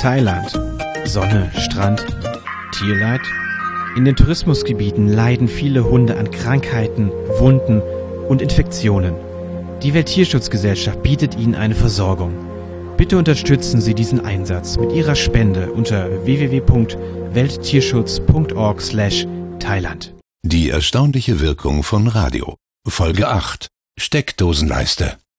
Thailand. Sonne, Strand, Tierleid? In den Tourismusgebieten leiden viele Hunde an Krankheiten, Wunden und Infektionen. Die Welttierschutzgesellschaft bietet ihnen eine Versorgung. Bitte unterstützen Sie diesen Einsatz mit Ihrer Spende unter www.welttierschutz.org/Thailand. Die erstaunliche Wirkung von Radio. Folge 8. Steckdosenleiste.